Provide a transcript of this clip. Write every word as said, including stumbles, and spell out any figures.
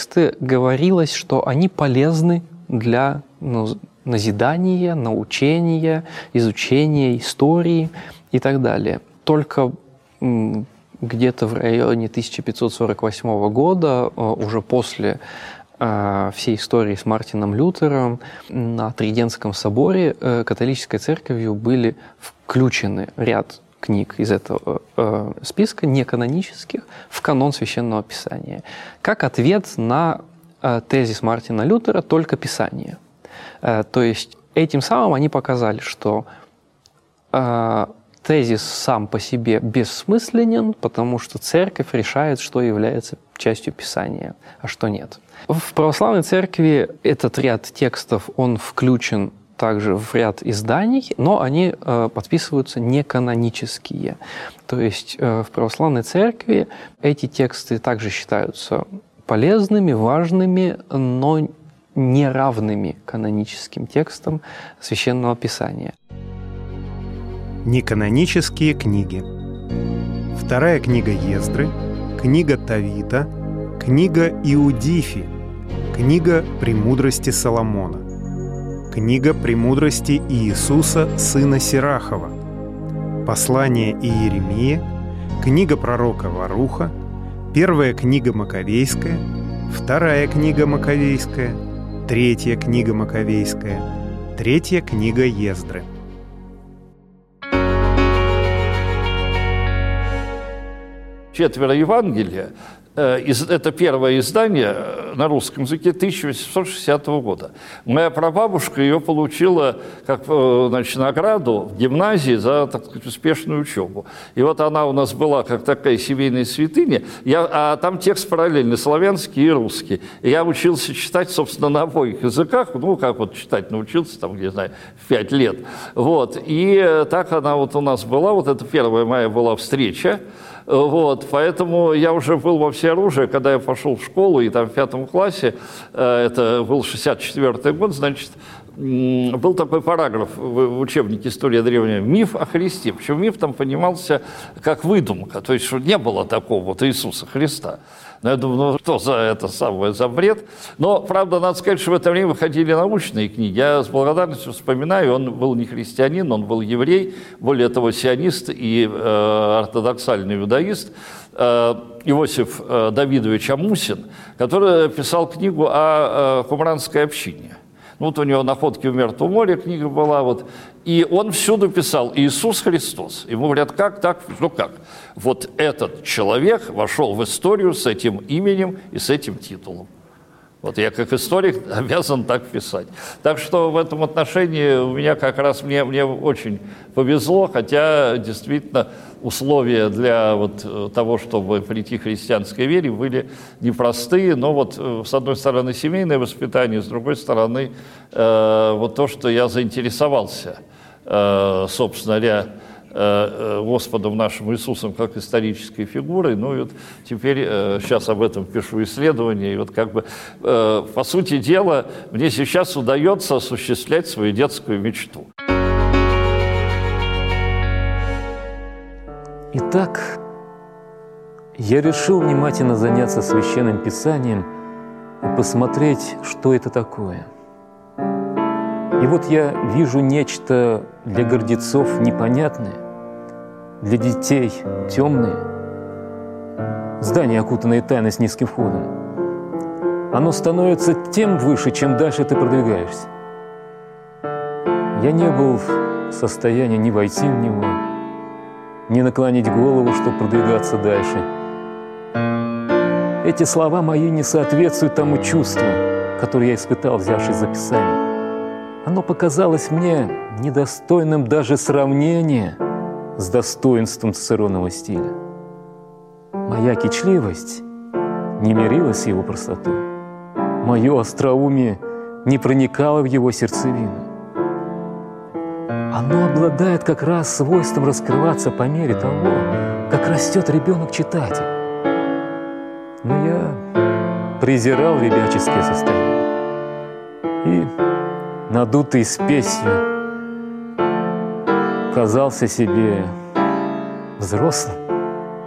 тексты говорилось, что они полезны для ну, назидания, научения, изучения истории и так далее. Только м, где-то в районе тысяча пятьсот сорок восьмого года, уже после э, всей истории с Мартином Лютером, на Тридентском соборе э, католической церковью были включены ряд книг из этого э, списка, неканонических, в канон Священного Писания, как ответ на э, тезис Мартина Лютера «только Писание». Э, то есть этим самым они показали, что э, тезис сам по себе бессмысленен, потому что церковь решает, что является частью Писания, а что нет. В православной церкви этот ряд текстов, он включен также в ряд изданий, но они э, подписываются неканонические. То есть э, в православной церкви эти тексты также считаются полезными, важными, но не равными каноническим текстам Священного Писания. Неканонические книги. Вторая книга Ездры, книга Тавита, книга Иудифи, книга «Премудрости Соломона», книга «Премудрости Иисуса, сына Сирахова», послание Иеремии, книга пророка Варуха, первая книга Маковейская, вторая книга Маковейская, третья книга Маковейская, третья книга Ездры. Четверо Евангелия. Это первое издание на русском языке тысяча восемьсот шестидесятого года. Моя прабабушка ее получила как, значит, награду в гимназии за, так сказать, успешную учебу. И вот она у нас была как такая семейная святыня, я, а там текст параллельный, славянский и русский. И я учился читать, собственно, на обоих языках, ну, как вот читать научился, там, не знаю, в пять лет. Вот. И так она вот у нас была, вот это первая моя была встреча. Вот, поэтому я уже был во всеоружии, когда я пошел в школу, и там в пятом классе, это был шестьдесят четвёртый год, значит, был такой параграф в учебнике «История древняя» «Миф о Христе». Причем миф там понимался как выдумка, то есть что не было такого вот Иисуса Христа. Но я думаю, ну что за это самое, за бред? Но, правда, надо сказать, что в это время выходили научные книги. Я с благодарностью вспоминаю, он был не христианин, он был еврей, более того, сионист и э, ортодоксальный иудаист, э, Иосиф э, Давидович Амусин, который писал книгу о э, кумранской общине. Вот у него «Находки в Мертвом море» книга была, вот, и он всюду писал «Иисус Христос». Ему говорят, как так? Ну как? Вот этот человек вошел в историю с этим именем и с этим титулом. Вот я как историк обязан так писать. Так что в этом отношении у меня как раз, мне, мне очень повезло, хотя действительно условия для вот того, чтобы прийти к христианской вере, были непростые, но вот с одной стороны семейное воспитание, с другой стороны э, вот то, что я заинтересовался, э, собственно говоря, Господом нашим Иисусом как исторической фигурой. Ну и вот теперь э, сейчас об этом пишу исследование. И вот как бы, э, по сути дела, мне сейчас удается осуществлять свою детскую мечту. Итак, я решил внимательно заняться Священным Писанием и посмотреть, что это такое. И вот я вижу нечто для гордецов непонятное, для детей темное. Здание, окутанное тайной с низким входом. Оно становится тем выше, чем дальше ты продвигаешься. Я не был в состоянии ни войти в него, ни наклонить голову, чтобы продвигаться дальше. Эти слова мои не соответствуют тому чувству, которое я испытал, взявшись за Писание. Оно показалось мне недостойным даже сравнения с достоинством цицеронова стиля. Моя кичливость не мирилась с его простотой. Мое остроумие не проникало в его сердцевину. Оно обладает как раз свойством раскрываться по мере того, как растет ребенок-читатель. Но я презирал ребяческое состояние и, надутый спесью, казался себе взрослым.